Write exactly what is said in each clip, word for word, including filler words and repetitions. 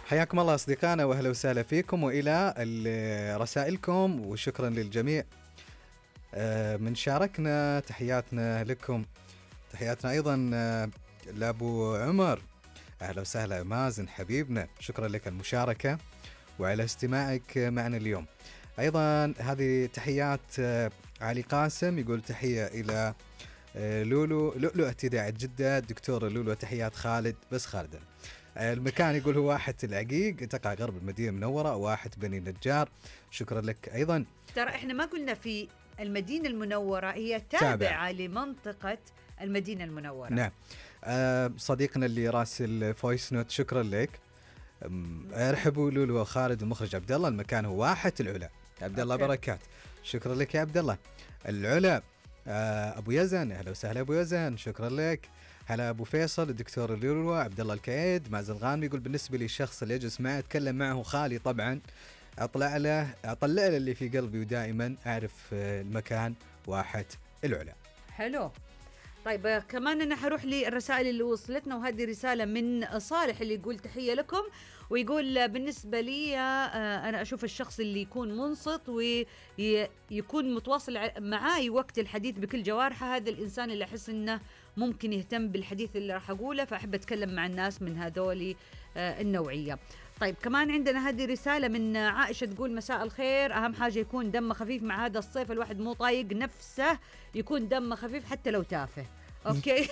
حياكم الله أصدقائنا وأهلا وسهلا فيكم وإلى رسائلكم، وشكرا للجميع من شاركنا. تحياتنا لكم، تحياتنا أيضا لأبو عمر، أهلا وسهلا مازن حبيبنا، شكرا لك المشاركة وعلى استماعك معنا اليوم. أيضا هذه تحيات علي قاسم، يقول تحية إلى لولو لؤلؤة إذاعة جدة، دكتور لولو، تحيات خالد بس خالد. المكان يقول هو واحة العقيق، تقع غرب المدينة المنورة، واحة بني النجار، شكرا لك أيضا. ترى إحنا ما قلنا في المدينة المنورة، هي تابعة تابع. لمنطقة المدينة المنورة. نعم. أه صديقنا اللي راسل فويس نوت، شكرا لك. ارحبوا لولو وخالد المخرج عبد الله، المكان هو واحة العلا. عبد الله بركات، شكرا لك يا عبد الله. العلا أه ابو يزن، اهلا وسهلا ابو يزن، شكرا لك. هلا ابو فيصل، الدكتور لولو، عبد الله الكعيد، مازن الغانمي يقول بالنسبه لي الشخص اللي اجلس معه اتكلم معه خالي طبعا، اطلع له اطلع له اللي في قلبي، ودائما اعرف المكان واحة العلا. حلو. طيب كمان أنا حروح للرسائل اللي وصلتنا، وهذه رسالة من صالح اللي يقول تحية لكم، ويقول بالنسبة لي أنا أشوف الشخص اللي يكون منصت ويكون متواصل معاي وقت الحديث بكل جوارحه، هذا الإنسان اللي أحس إنه ممكن يهتم بالحديث اللي راح أقوله، فأحب أتكلم مع الناس من هذول النوعية. طيب كمان عندنا هذه رسالة من عائشة تقول مساء الخير، أهم حاجة يكون دمه خفيف، مع هذا الصيف الواحد مو طايق نفسه، يكون دمه خفيف حتى لو تافه. أوكي.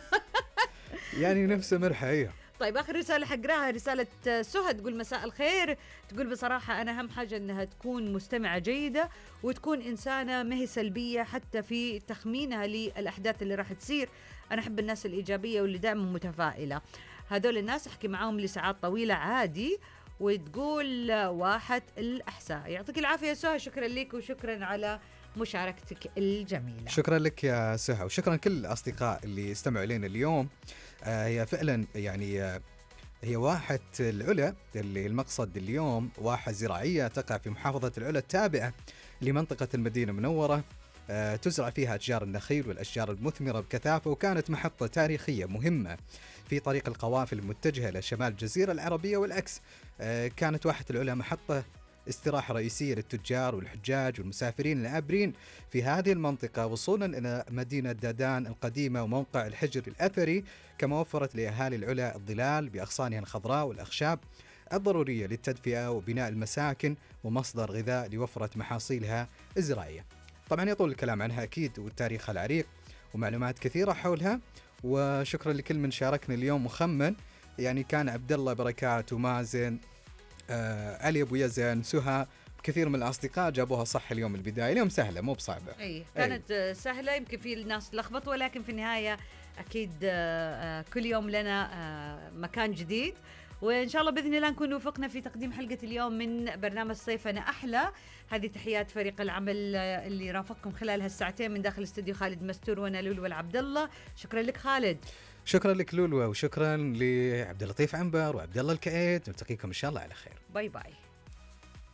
يعني نفسه مرحة. أيوه. طيب آخر رسالة حقراها رسالة سهى تقول مساء الخير، تقول بصراحة أنا أهم حاجة أنها تكون مستمعة جيدة، وتكون إنسانة ما هي سلبية حتى في تخمينها للأحداث اللي راح تصير. أنا أحب الناس الإيجابية واللي دائما متفائلة، هذول الناس أحكي معاهم لساعات طويلة عادي. وتقول واحة الأحساء. يعطيك العافية يا سهى، شكرا لك وشكرا على مشاركتك الجميلة. شكرا لك يا سهى، وشكرا كل الأصدقاء اللي استمعوا إلينا اليوم. آه هي فعلا يعني آه هي واحة العلا، اللي المقصد اليوم واحة زراعية تقع في محافظة العلا التابعة لمنطقة المدينة المنورة، آه تزرع فيها أشجار النخيل والأشجار المثمرة بكثافة، وكانت محطة تاريخية مهمة في طريق القوافل المتجهة إلى شمال الجزيرة العربية والعكس. آه كانت واحة العلا محطة استراحة رئيسية للتجار والحجاج والمسافرين العابرين في هذه المنطقة، وصولا إلى مدينة دادان القديمة وموقع الحجر الأثري، كما وفرت لأهالي العلا الظلال بأغصانها الخضراء والأخشاب الضرورية للتدفئة وبناء المساكن، ومصدر غذاء لوفرة محاصيلها الزراعية. طبعا يطول الكلام عنها أكيد وتاريخها العريق ومعلومات كثيرة حولها. وشكرا لكل من شاركنا اليوم مخمن، يعني كان عبد الله بركات ومازن، آه، علي أبو يزن، سهى، كثير من الأصدقاء جابوها صح اليوم. البداية اليوم سهلة مو بصعبة. أي كانت أي. سهلة، يمكن في الناس لخبط، ولكن في النهاية أكيد آه كل يوم لنا آه مكان جديد، وإن شاء الله بإذن الله نكون وفقنا في تقديم حلقة اليوم من برنامج صيفنا أحلى. هذه تحيات فريق العمل اللي رافقكم خلال هالساعتين من داخل استوديو خالد مستور وأنا لولو والعبد الله. شكرا لك خالد. شكرا لك لولو، وشكرا لعبد اللطيف عنبر وعبد الله الكعيد، نلتقيكم إن شاء الله على خير. باي باي.